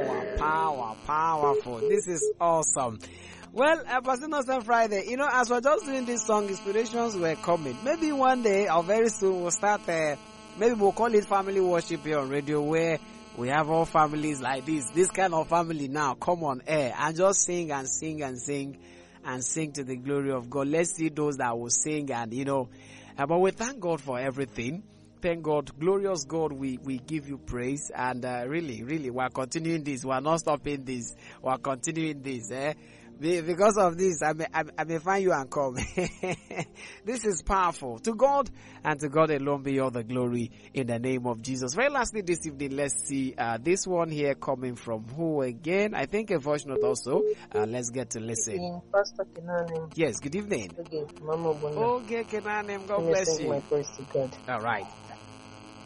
Powerful. This is awesome. Well, Pastor Nelson Friday, as we're just doing this song, inspirations were coming. Maybe one day or very soon we'll start, maybe we'll call it family worship here on radio, where we have all families like this kind of family now come on air and just sing and sing and sing and sing to the glory of God. Let's see those that will sing and, but we thank God for everything. Thank God, glorious God, we give you praise, and really, we're continuing this. We're not stopping this. We're continuing this. Because of this, I may find you and come. This is powerful. To God and to God alone be all the glory in the name of Jesus. Very lastly this evening, let's see this one here coming from who again? I think a voice note also. Let's get to listen. Pastor Kenanim. Yes, good evening. Okay, Mama Bona. Okay, Kenanim, God bless you. My praise to God. All right.